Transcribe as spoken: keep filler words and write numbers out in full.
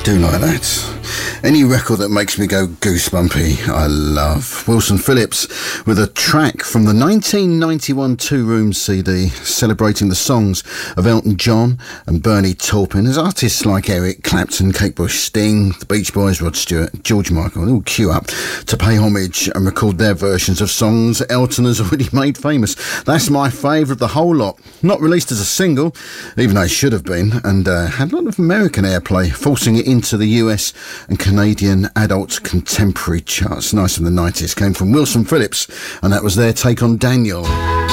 do like that. Any record that makes me go goosebumpy, I love. Wilson Phillips with a track from the nineteen ninety-one Two Room C D celebrating the songs of Elton John and Bernie Taupin as artists like Eric Clapton, Kate Bush, Sting, the Beach Boys, Rod Stewart, George Michael, they all queue up to pay homage and record their versions of songs Elton has already made famous. That's my favourite of the whole lot. Not released as a single, even though it should have been, and uh, had a lot of American airplay, forcing it into the U S and Canadian adult contemporary charts. Nice from the nineties. Came from Wilson Phillips, and that was their take on Daniel.